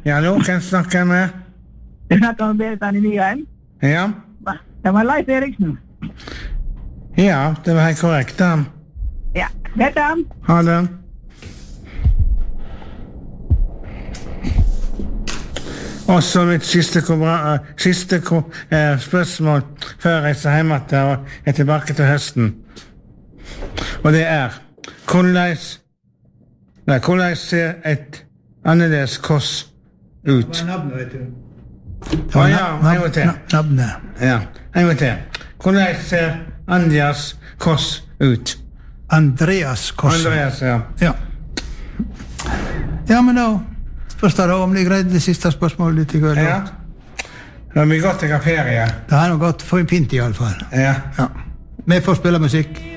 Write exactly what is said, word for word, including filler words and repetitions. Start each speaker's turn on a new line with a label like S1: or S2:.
S1: Ja, hallo, hvem snakker jeg med?
S2: Du snakker om Berit Anne Nyheim?
S1: Ja.
S2: Det var Leif Eriksen.
S1: Ja, det var helt korrekt da.
S2: Ja, dette han.
S1: Ha det. Og så mitt siste, kobra, siste ko, eh, spørsmål før jeg reiser hjem til og er tilbake til høsten. Og det er, hvordan, nei, hvordan ser et annerledes kors ut?
S3: Det var navnet, vet du.
S1: Å ja, en gang til.
S3: Navnet.
S1: Ja, en gang til. Hvordan ser Andreas kors ut?
S3: Andreas Kors.
S1: Andreas, ja.
S3: Ja. Ja, men da spørs det da om de greide det siste spørsmålet litt i går.
S1: Ja. Det har vi gått til ferie.
S3: Det har nok gått for en pint i alle fall.
S1: Ja.
S3: Ja. Vi får spille musikk.